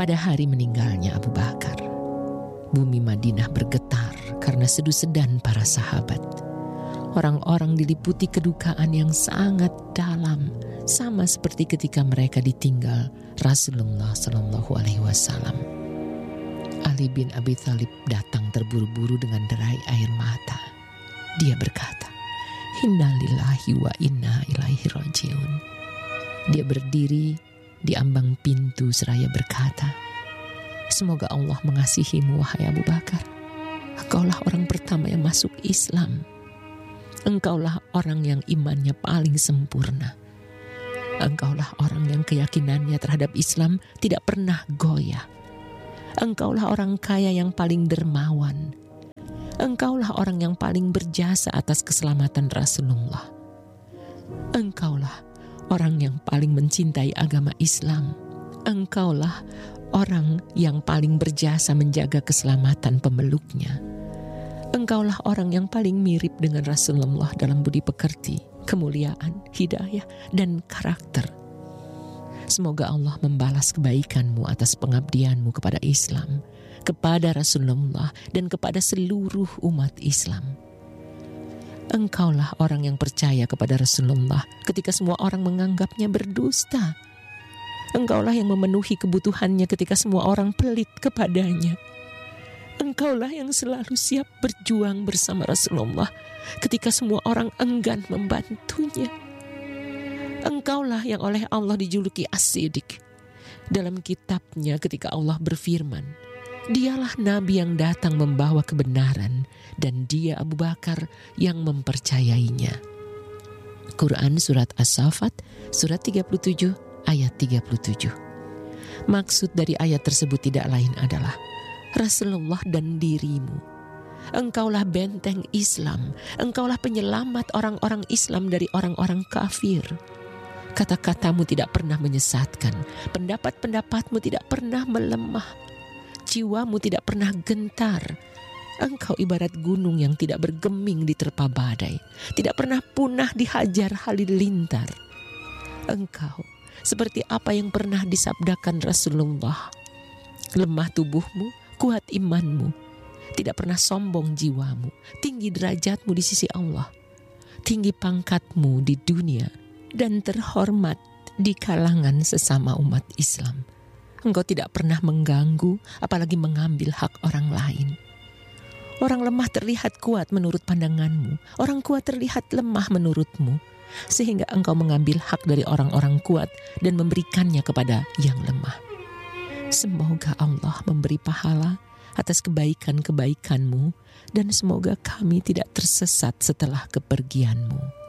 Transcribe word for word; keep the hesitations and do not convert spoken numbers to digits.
Pada hari meninggalnya Abu Bakar, bumi Madinah bergetar karena sedu-sedan para sahabat. Orang-orang diliputi kedukaan yang sangat dalam, sama seperti ketika mereka ditinggal Rasulullah Shallallahu Alaihi Wasallam. Ali bin Abi Thalib datang terburu-buru dengan derai air mata. Dia berkata, "Inna lillahi wa inna ilaihi rajiun." Dia berdiri di ambang pintu seraya berkata, "Semoga Allah mengasihimu, wahai Abu Bakar. Engkaulah orang pertama yang masuk Islam. Engkaulah orang yang imannya paling sempurna. Engkaulah orang yang keyakinannya terhadap Islam tidak pernah goyah. Engkaulah orang kaya yang paling dermawan. Engkaulah orang yang paling berjasa atas keselamatan Rasulullah. Engkaulah orang yang paling mencintai agama Islam. Engkaulah orang yang paling berjasa menjaga keselamatan pemeluknya. Engkaulah orang yang paling mirip dengan Rasulullah dalam budi pekerti, kemuliaan, hidayah, dan karakter. Semoga Allah membalas kebaikanmu atas pengabdianmu kepada Islam, kepada Rasulullah, dan kepada seluruh umat Islam. Engkaulah orang yang percaya kepada Rasulullah ketika semua orang menganggapnya berdusta. Engkaulah yang memenuhi kebutuhannya ketika semua orang pelit kepadanya. Engkaulah yang selalu siap berjuang bersama Rasulullah ketika semua orang enggan membantunya. Engkaulah yang oleh Allah dijuluki As-Siddiq. Dalam kitabnya ketika Allah berfirman, "Dialah Nabi yang datang membawa kebenaran, dan dia Abu Bakar yang mempercayainya." Quran Surat As-Saffat, Surat tiga puluh tujuh, ayat tiga puluh tujuh. Maksud dari ayat tersebut tidak lain adalah Rasulullah dan dirimu. Engkaulah benteng Islam. Engkaulah penyelamat orang-orang Islam dari orang-orang kafir. Kata-katamu tidak pernah menyesatkan. Pendapat-pendapatmu tidak pernah melemah. Jiwamu tidak pernah gentar. Engkau ibarat gunung yang tidak bergeming diterpa badai, tidak pernah punah dihajar halilintar. Engkau seperti apa yang pernah disabdakan Rasulullah. Lemah tubuhmu, kuat imanmu, tidak pernah sombong jiwamu, tinggi derajatmu di sisi Allah, tinggi pangkatmu di dunia, dan terhormat di kalangan sesama umat Islam. Engkau tidak pernah mengganggu, apalagi mengambil hak orang lain. Orang lemah terlihat kuat menurut pandanganmu, orang kuat terlihat lemah menurutmu, sehingga engkau mengambil hak dari orang-orang kuat dan memberikannya kepada yang lemah. Semoga Allah memberi pahala atas kebaikan-kebaikanmu, dan semoga kami tidak tersesat setelah kepergianmu.